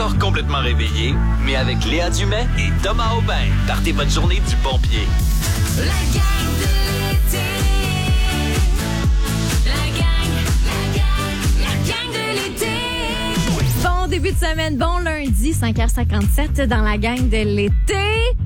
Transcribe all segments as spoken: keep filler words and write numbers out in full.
encore complètement réveillé, mais avec Léa Dumais et Thomas Aubin. Partez votre journée du bon pied. La gang de l'été. La gang, la gang, la gang de l'été. Bon début de semaine, bon lundi, cinq heures cinquante-sept dans la gang de l'été.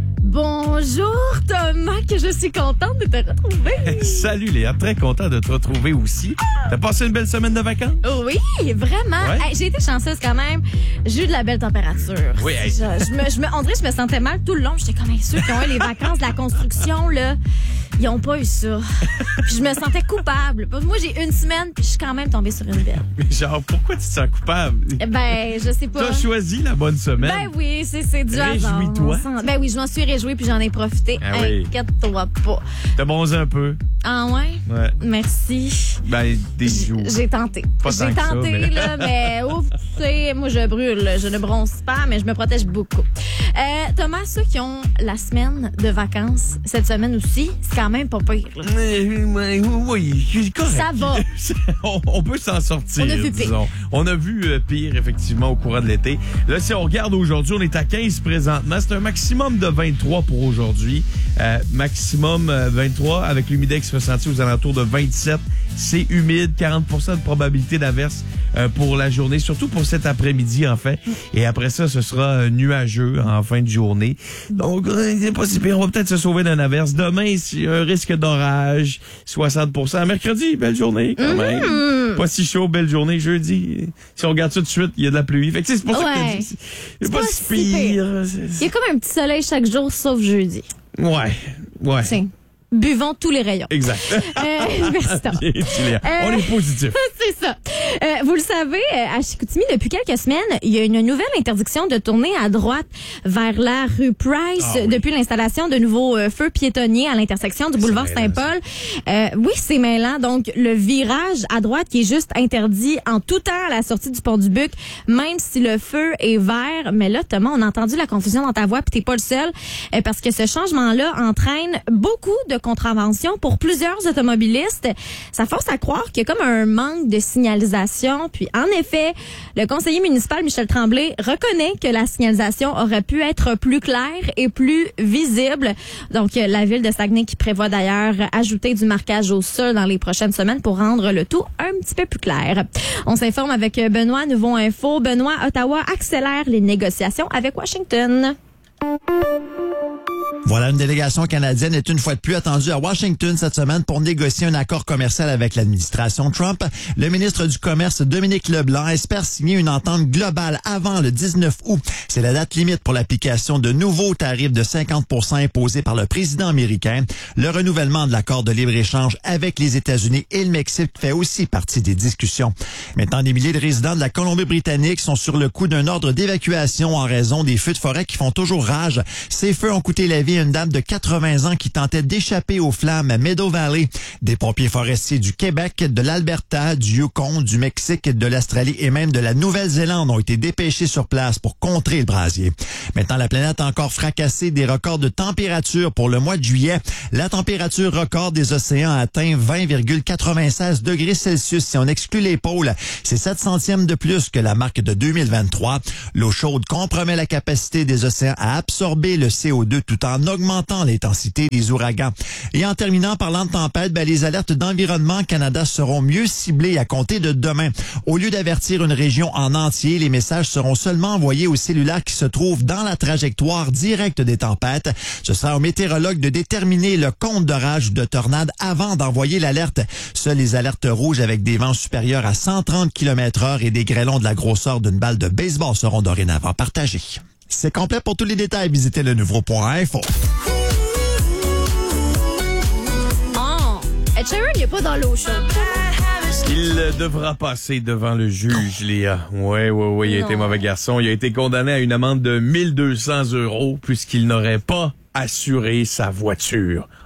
Bonjour Thomas, que je suis contente de te retrouver. Salut Léa, très content de te retrouver aussi. T'as passé une belle semaine de vacances? Oui, vraiment. Ouais. Hey, j'ai été chanceuse quand même. J'ai eu de la belle température. Oui, hey. je, je me, je me, on dirait que je me sentais mal tout le long. J'étais comme ceux qui ont eu les vacances de la construction, là, ils n'ont pas eu ça. Puis je me sentais coupable. Moi, j'ai une semaine, puis je suis quand même tombée sur une belle. Mais genre, pourquoi tu te sens coupable? Ben, je sais pas. T'as choisi la bonne semaine. Ben oui, c'est, c'est du hasard. Réjouis-toi. Ben oui, je m'en suis réjouie puis j'en ai profité. Ah oui. Inquiète-toi pas. T'as bronzé un peu. Ah ouais? Ouais. Merci. Ben, des jours. J'ai tenté. Pas tant J'ai que ça, tenté, mais- là, mais ouf, tu sais, moi, je brûle. Je ne bronze pas, mais je me protège beaucoup. Euh, Thomas, ceux qui ont la semaine de vacances cette semaine aussi, c'est quand même pas pire, là. Euh, ouais, oui, c'est correct. Ça va. on, on peut s'en sortir, On a vu pire. disons. On a vu euh, pire, effectivement, au courant de l'été. Là, si on regarde aujourd'hui, on est à quinze présentement. C'est un maximum de vingt-trois pour aujourd'hui. Euh, maximum euh, vingt-trois avec l'humidex ressenti aux alentours de vingt-sept. C'est humide, quarante pour cent de probabilité d'averse euh, pour la journée, surtout pour cet après-midi, en fait. Et après ça, ce sera euh, nuageux en fin de journée. Donc, euh, c'est pas si pire. On va peut-être se sauver d'un averse. Demain, c'est un risque d'orage, soixante pour cent. Mercredi, belle journée, quand même. Mmh. Pas si chaud, belle journée. Jeudi, si on regarde ça tout de suite, il y a de la pluie. Fait que, tu sais, c'est pour ça Ouais. que c'est, c'est pas, pas si si pire. Il y a comme un petit soleil chaque jour, sauf jeudi. Ouais, ouais. Tiens, buvons tous les rayons. Exact. Euh, merci, Thomas. Bien dit, Léa. Euh, On est positif. C'est ça. Euh, vous le savez, euh, à Chicoutimi, depuis quelques semaines, il y a une nouvelle interdiction de tourner à droite vers la rue Price Ah oui. depuis l'installation de nouveaux euh, feux piétonniers à l'intersection du boulevard C'est mêlant, Saint-Paul. Euh, oui, c'est mêlant. Donc, le virage à droite qui est juste interdit en tout temps à la sortie du pont du Buc, même si le feu est vert. Mais là, Thomas, on a entendu la confusion dans ta voix, puis t'es pas le seul, euh, parce que ce changement-là entraîne beaucoup de contraventions pour plusieurs automobilistes. Ça force à croire qu'il y a comme un manque de signalisation. Puis, en effet, le conseiller municipal Michel Tremblay reconnaît que la signalisation aurait pu être plus claire et plus visible. Donc, la ville de Saguenay qui prévoit d'ailleurs ajouter du marquage au sol dans les prochaines semaines pour rendre le tout un petit peu plus clair. On s'informe avec Benoît, Nouveau Info. Benoît, Ottawa accélère les négociations avec Washington. Voilà, une délégation canadienne est une fois de plus attendue à Washington cette semaine pour négocier un accord commercial avec l'administration Trump. Le ministre du Commerce, Dominique Leblanc, espère signer une entente globale avant le dix-neuf août. C'est la date limite pour l'application de nouveaux tarifs de cinquante pour cent imposés par le président américain. Le renouvellement de l'accord de libre-échange avec les États-Unis et le Mexique fait aussi partie des discussions. Maintenant, des milliers de résidents de la Colombie-Britannique sont sur le coup d'un ordre d'évacuation en raison des feux de forêt qui font toujours rage. Ces feux ont coûté la vie à une dame de quatre-vingts ans qui tentait d'échapper aux flammes à Meadow Valley. Des pompiers forestiers du Québec, de l'Alberta, du Yukon, du Mexique, de l'Australie et même de la Nouvelle-Zélande ont été dépêchés sur place pour contrer le brasier. Maintenant, la planète a encore fracassé des records de température pour le mois de juillet. La température record des océans a atteint vingt virgule quatre-vingt-seize degrés Celsius si on exclut les pôles. C'est sept centièmes de plus que la marque de deux mille vingt-trois. L'eau chaude compromet la capacité des océans à absorber le C O deux tout en augmentant l'intensité des ouragans. Et en terminant, parlant de tempête, ben, les alertes d'Environnement Canada seront mieux ciblées à compter de demain. Au lieu d'avertir une région en entier, les messages seront seulement envoyés aux cellulaires qui se trouvent dans la trajectoire directe des tempêtes. Ce sera aux météorologues de déterminer le compte d'orage ou de tornade avant d'envoyer l'alerte. Seules les alertes rouges avec des vents supérieurs à cent trente kilomètres heure et des grêlons de la grosseur d'une balle de baseball seront dorénavant partagés. C'est complet. Pour tous les détails, visitez le nouveau point info. Oh, Ed Sheeran, il n'est pas dans l'eau chaude. Il devra passer devant le juge, Léa. Oui, oui, oui, il a été Non. mauvais garçon. Il a été condamné à une amende de mille deux cents euros puisqu'il n'aurait pas assuré sa voiture. Ah,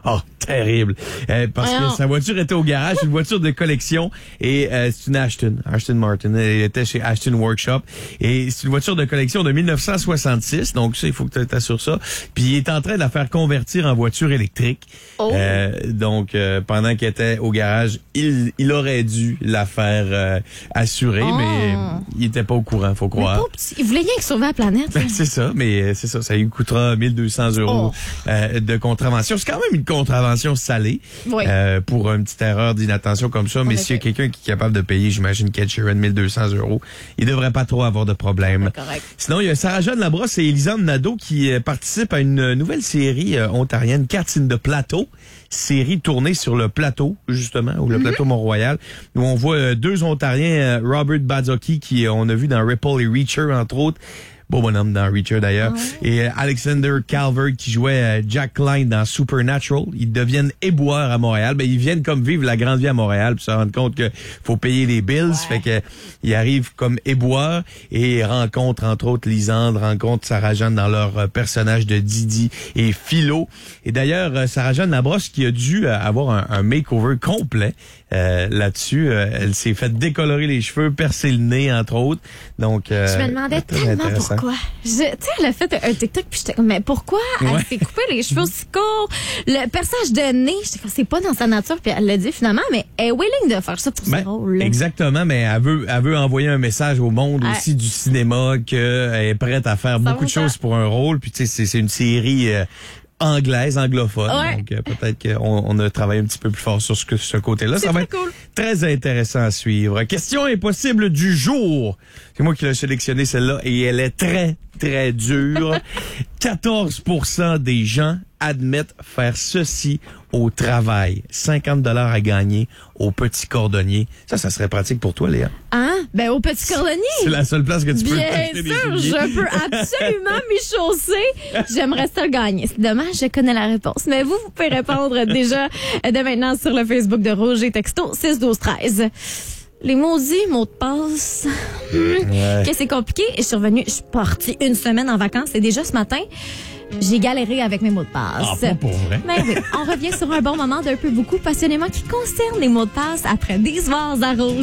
terrible. Euh, parce Voyons. que sa voiture était au garage, une voiture de collection, et euh, c'est une Ashton, Ashton Martin. Elle était chez Ashton Workshop, et c'est une voiture de collection de mille neuf cent soixante-six, donc ça, il faut que tu t'assures ça. Puis il est en train de la faire convertir en voiture électrique. Oh. Euh, donc, euh, pendant qu'elle était au garage, il, il aurait dû la faire euh, assurer, Oh. mais il était pas au courant, faut Mais croire. pauvre petit, il voulait rien que sauver la planète. Ben, c'est ça, mais euh, c'est ça, ça lui coûtera mille deux cents euros Oh. euh, de contravention. C'est quand même une contravention salée Oui. euh, pour une petite erreur d'inattention comme ça, mais En s'il y a effet. quelqu'un qui est capable de payer, j'imagine qu'Ed Sheeran mille deux cents euros, il devrait pas trop avoir de problème. C'est correct. Sinon, il y a Sarah-Jeanne Labrosse et Elisande Nadeau qui euh, participent à une nouvelle série euh, ontarienne, Cats in the Plateau, série tournée sur le plateau, justement, ou le plateau Mont-Royal, où on voit euh, deux Ontariens, euh, Robert Badzoki, qui euh, on a vu dans Ripple et Reacher, entre autres, beau bonhomme dans Reacher d'ailleurs, et euh, Alexander Calvert qui jouait euh, Jack Klein dans Supernatural. Ils deviennent éboueurs à Montréal. Ben, ils viennent comme vivre la grande vie à Montréal, puis se rendent compte que faut payer les bills, fait que ils arrivent comme éboueurs et rencontrent entre autres Lisande, rencontrent Sarah-Jeanne dans leur euh, personnage de Didi et Philo. Et d'ailleurs, euh, Sarah-Jeanne Labrosse qui a dû euh, avoir un, un makeover complet euh, là-dessus. Euh, elle s'est fait décolorer les cheveux, percer le nez, entre autres. Donc, euh, Je me demandais très tellement intéressant. pourquoi. Je- Tu sais, elle a fait un TikTok, puis j'étais comme, mais pourquoi Ouais. elle s'est coupé les cheveux aussi courts? Le perçage de nez, j'étais comme, c'est pas dans sa nature, puis elle l'a dit finalement, mais elle est willing de faire ça pour Ben, ses rôles. là. exactement, mais elle veut, elle veut envoyer un message au monde Ouais. aussi du cinéma qu'elle est prête à faire beaucoup de va. choses pour un rôle. Puis tu sais, c'est, c'est une série euh, anglaise, anglophone. Ouais. Donc euh, peut-être qu'on on a travaillé un petit peu plus fort sur ce, que- ce côté-là. C'est Ça va très être cool. très intéressant à suivre. Question impossible du jour. C'est moi qui l'ai sélectionné celle-là et elle est très, très dure. quatorze pour cent des gens admettent faire ceci au travail. cinquante dollars à gagner au petit cordonnier. Ça, ça serait pratique pour toi, Léa. Hein? Ben, au petit cordonnier. C'est la seule place que tu peux Bien t'acheter des sûr, souliers. je peux absolument m'y chausser. J'aimerais ça le gagner. C'est dommage, je connais la réponse. Mais vous, vous pouvez répondre déjà dès maintenant sur le Facebook de Rouge et texto six douze treize. Les maudits mots de passe. Ouais. Que c'est compliqué. Je suis revenue, je suis partie une semaine en vacances et déjà ce matin, j'ai galéré avec mes mots de passe. Ah, pas pour vrai? Mais oui, on revient sur un bon moment d'un peu beaucoup passionnément qui concerne les mots de passe après dix heures à Rouge.